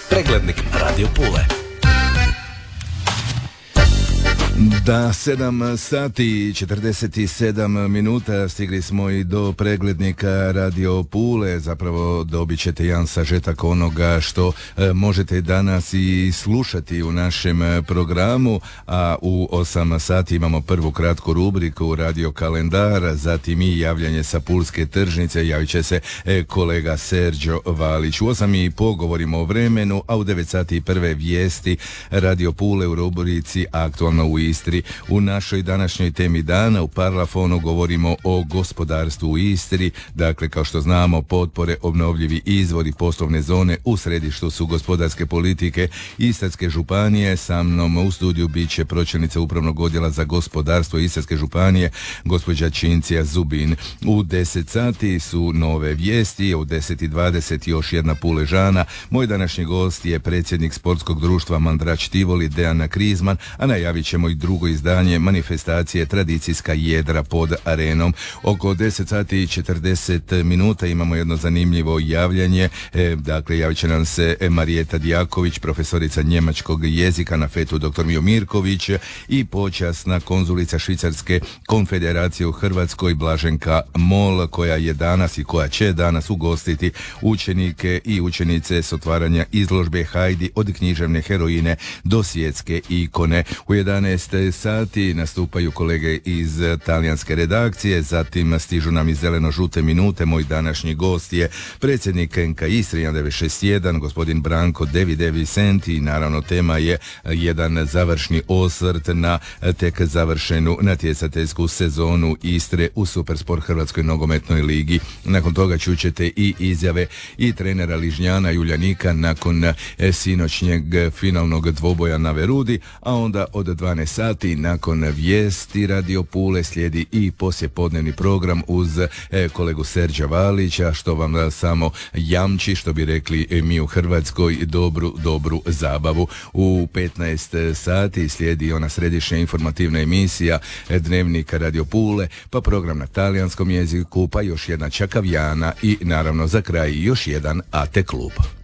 Preglednik Radio Pule. Da, 7 sati i 47 minuta stigli smo i do preglednika Radio Pule. Zapravo dobit ćete jedan sažetak onoga što možete danas i slušati u našem programu, a u 8 sati imamo prvu kratku rubriku Radio kalendar, zatim i javljanje sa Pulske tržnice, javit će se kolega Serđo Valić. U 8:30 govorimo o vremenu, a u 9 sati prve vijesti Radio Pule u rubrici Aktualno u Istri. U našoj današnjoj temi dana u Parlafonu govorimo o gospodarstvu u Istri. Dakle, kao što znamo, potpore, obnovljivi izvori, poslovne zone u središtu su gospodarske politike Istarske županije. Sa mnom u studiju bit će pročelnica Upravnog odjela za gospodarstvo Istarske županije, gospođa Čincija Zubin. U 10 sati su nove vijesti, u 10:20 još jedna Puležana. Moj današnji gost je predsjednik sportskog društva Mandrač Tivoli, Dejan Krizman, a najavit ćemo i drugo izdanje manifestacije Tradicijska jedra pod arenom. Oko 10 sati i 40 minuta imamo jedno zanimljivo javljanje. Dakle, javit će nam se Marijeta Djaković, profesorica njemačkog jezika na FET-u dr. Mio Mirković i počasna konzulica Švicarske konfederacije u Hrvatskoj Blaženka Mol, koja je danas i koja će danas ugostiti učenike i učenice s otvaranja izložbe Hajdi od književne heroine do svjetske ikone. U 11 sati nastupaju kolege iz talijanske redakcije, zatim stižu nam i zeleno-žute minute. Moj današnji gost je predsjednik NK Istre 1961, gospodin Branko De Vicenti, i naravno tema je jedan završni osvrt na tek završenu natjecateljsku sezonu Istre u Supersport Hrvatskoj nogometnoj ligi. Nakon toga čućete i izjave i trenera Ližnjana i Uljanika nakon sinoćnjeg finalnog dvoboja na Verudi, a onda od 12 sati nakon vijesti Radio Pule slijedi i poslijepodnevni program uz kolegu Serđa Valića, što vam samo jamči, što bi rekli mi u Hrvatskoj, dobru zabavu. U 15 sati slijedi ona središnja informativna emisija Dnevnika Radio Pule, pa program na talijanskom jeziku, pa još jedna Čakavjana i naravno za kraj još jedan AT klub.